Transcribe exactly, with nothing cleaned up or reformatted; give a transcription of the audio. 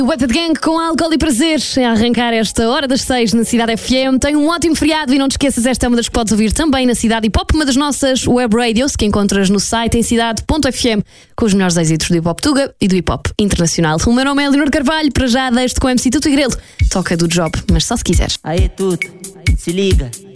Wet Gang com álcool e prazer a arrancar esta hora das seis na Cidade F M. Tem um ótimo feriado e não te esqueças, esta é uma das que podes ouvir também na Cidade Hip Hop, uma das nossas web radios que encontras no site em cidade ponto f m, com os melhores êxitos do hip hop tuga e do hip hop internacional. O meu nome é Leonor Carvalho, para já deixo-te com o M C Tuto e Grelo. Toca do Job, mas só se quiseres. Aê, Tuto, se liga.